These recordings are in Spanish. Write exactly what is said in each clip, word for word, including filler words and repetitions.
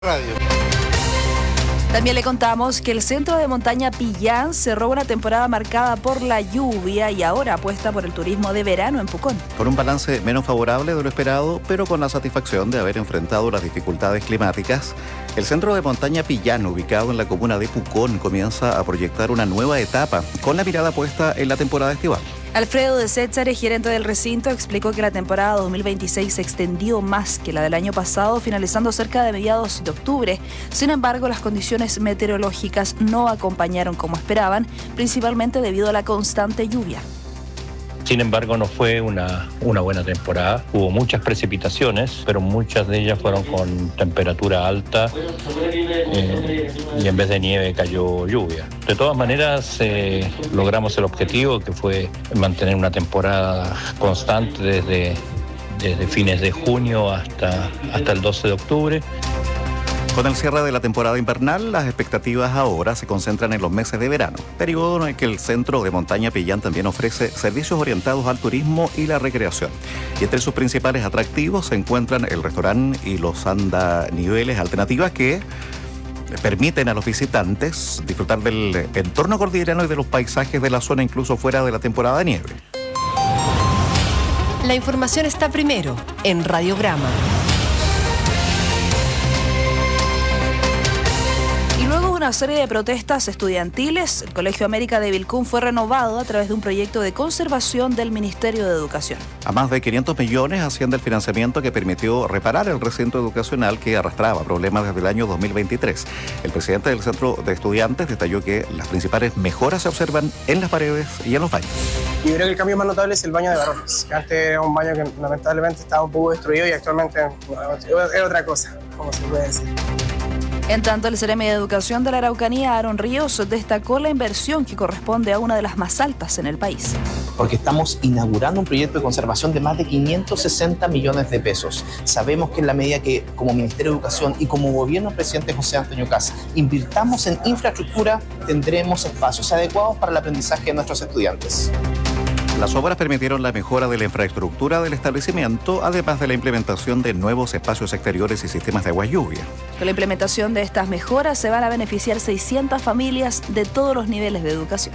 Radio. También le contamos que el centro de montaña Pillán cerró una temporada marcada por la lluvia y ahora apuesta por el turismo de verano en Pucón. Con un balance menos favorable de lo esperado, pero con la satisfacción de haber enfrentado las dificultades climáticas, el centro de montaña Pillán, ubicado en la comuna de Pucón, comienza a proyectar una nueva etapa con la mirada puesta en la temporada estival. Alfredo de Séchare, gerente del recinto, explicó que la temporada dos mil veintiséis se extendió más que la del año pasado, finalizando cerca de mediados de octubre. Sin embargo, las condiciones meteorológicas no acompañaron como esperaban, principalmente debido a la constante lluvia. Sin embargo, no fue una, una buena temporada. Hubo muchas precipitaciones, pero muchas de ellas fueron con temperatura alta eh, y en vez de nieve cayó lluvia. De todas maneras, eh, logramos el objetivo, que fue mantener una temporada constante desde, desde fines de junio hasta, hasta el doce de octubre. Con el cierre de la temporada invernal, las expectativas ahora se concentran en los meses de verano, periodo en el que el centro de montaña Pillán también ofrece servicios orientados al turismo y la recreación. Y entre sus principales atractivos se encuentran el restaurante y los andaniveles alternativas que permiten a los visitantes disfrutar del entorno cordillerano y de los paisajes de la zona incluso fuera de la temporada de nieve. La información está primero en Radiograma. Una serie de protestas estudiantiles, el Colegio América de Vilcún fue renovado a través de un proyecto de conservación del Ministerio de Educación. A más de quinientos millones asciende el financiamiento que permitió reparar el recinto educacional que arrastraba problemas desde el año dos mil veintitrés. El presidente del Centro de Estudiantes detalló que las principales mejoras se observan en las paredes y en los baños. Yo creo que el cambio más notable es el baño de varones, que antes era un baño que lamentablemente estaba un poco destruido y actualmente bueno, es otra cosa, como se puede decir. En tanto, el Ceremi de Educación de la Araucanía, Aaron Ríos, destacó la inversión que corresponde a una de las más altas en el país. Porque estamos inaugurando un proyecto de conservación de más de quinientos sesenta millones de pesos. Sabemos que en la medida que como Ministerio de Educación y como gobierno del presidente José Antonio Kast invirtamos en infraestructura, tendremos espacios adecuados para el aprendizaje de nuestros estudiantes. Las obras permitieron la mejora de la infraestructura del establecimiento, además de la implementación de nuevos espacios exteriores y sistemas de agua y lluvia. Con la implementación de estas mejoras se van a beneficiar seiscientas familias de todos los niveles de educación.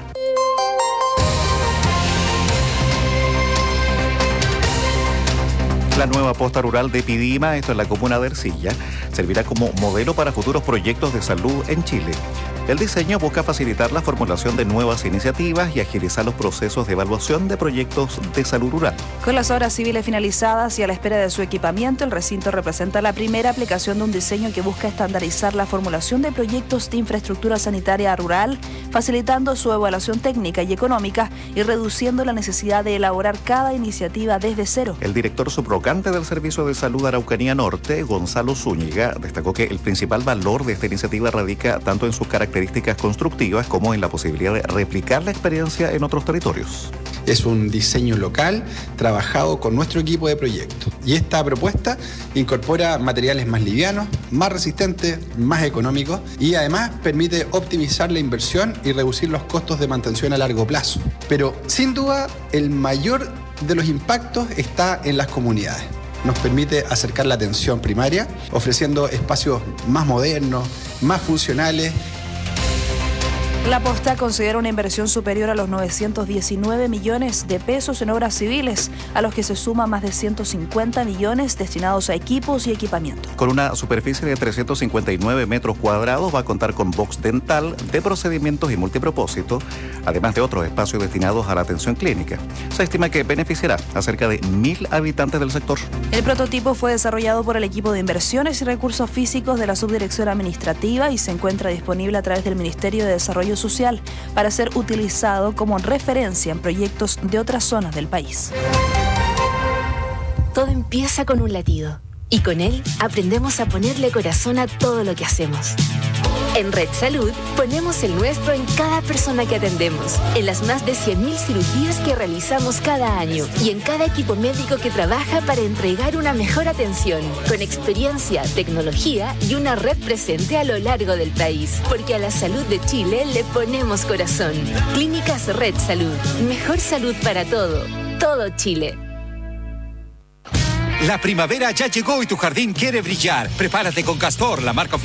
La nueva posta rural de Pidima, esto en la comuna de Ercilla, servirá como modelo para futuros proyectos de salud en Chile. El diseño busca facilitar la formulación de nuevas iniciativas y agilizar los procesos de evaluación de proyectos de salud rural. Con las obras civiles finalizadas y a la espera de su equipamiento, el recinto representa la primera aplicación de un diseño que busca estandarizar la formulación de proyectos de infraestructura sanitaria rural, facilitando su evaluación técnica y económica y reduciendo la necesidad de elaborar cada iniciativa desde cero. El director subrogante del Servicio de Salud Araucanía Norte, Gonzalo Zúñiga, destacó que el principal valor de esta iniciativa radica tanto en sus características características constructivas como en la posibilidad de replicar la experiencia en otros territorios. Es un diseño local trabajado con nuestro equipo de proyecto y esta propuesta incorpora materiales más livianos, más resistentes, más económicos y además permite optimizar la inversión y reducir los costos de mantención a largo plazo. Pero sin duda el mayor de los impactos está en las comunidades. Nos permite acercar la atención primaria, ofreciendo espacios más modernos, más funcionales. La posta considera una inversión superior a los novecientos diecinueve millones de pesos en obras civiles, a los que se suman más de ciento cincuenta millones destinados a equipos y equipamiento. Con una superficie de trescientos cincuenta y nueve metros cuadrados, va a contar con box dental, de procedimientos y multipropósito, además de otros espacios destinados a la atención clínica. Se estima que beneficiará a cerca de mil habitantes del sector. El prototipo fue desarrollado por el equipo de inversiones y recursos físicos de la Subdirección Administrativa y se encuentra disponible a través del Ministerio de Desarrollo Social para ser utilizado como referencia en proyectos de otras zonas del país. Todo empieza con un latido y con él aprendemos a ponerle corazón a todo lo que hacemos. En Red Salud ponemos el nuestro en cada persona que atendemos, en las más de cien mil cirugías que realizamos cada año y en cada equipo médico que trabaja para entregar una mejor atención, con experiencia, tecnología y una red presente a lo largo del país. Porque a la salud de Chile le ponemos corazón. Clínicas Red Salud. Mejor salud para todo. Todo Chile. La primavera ya llegó y tu jardín quiere brillar. Prepárate con Castor, la marca oficial